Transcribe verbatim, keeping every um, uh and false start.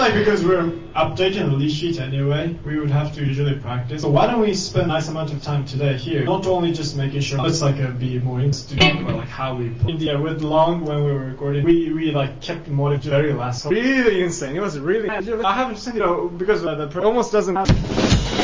like because we're updating the lead sheet anyway, we would have to usually practice. So why don't we spend a nice amount of time today here? Not only just making sure it's like a be more interesting about like how we put in the with Long when we were recording, we we like kept motive very last. Really insane. It was really. I haven't seen it, you know, because uh, the pro almost doesn't.